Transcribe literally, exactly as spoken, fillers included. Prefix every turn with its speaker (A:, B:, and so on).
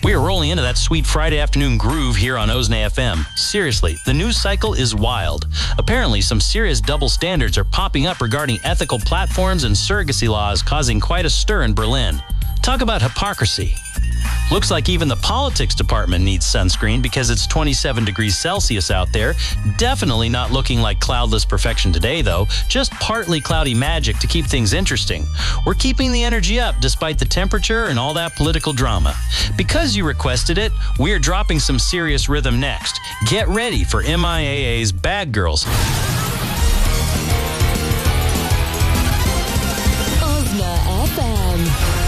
A: We are rolling into that sweet Friday afternoon groove here on Ozna F M. Seriously, the news cycle is wild. Apparently, some serious double standards are popping up regarding ethical platforms and surrogacy laws, causing quite a stir in Berlin. Talk about hypocrisy. Looks like even the politics department needs sunscreen because it's twenty-seven degrees Celsius out there. Definitely not looking like cloudless perfection today, though. Just partly cloudy magic to keep things interesting. We're keeping the energy up despite the temperature and all that political drama. Because you requested it, we're dropping some serious rhythm next. Get ready for M I A A's Bad Girls.